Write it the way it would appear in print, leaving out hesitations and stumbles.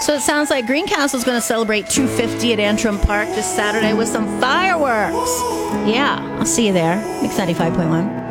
So it sounds like Greencastle's going to celebrate 250 at Antrim Park this Saturday with some fireworks. Yeah, I'll see you there. Mix 95.1.